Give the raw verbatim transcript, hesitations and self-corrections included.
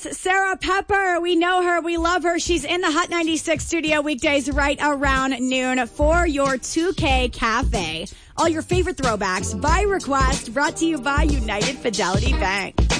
Sarah Pepper. We know her. We love her. She's in the Hot ninety-six studio weekdays right around noon for your two K Cafe. All your favorite throwbacks by request, brought to you by United Fidelity Bank.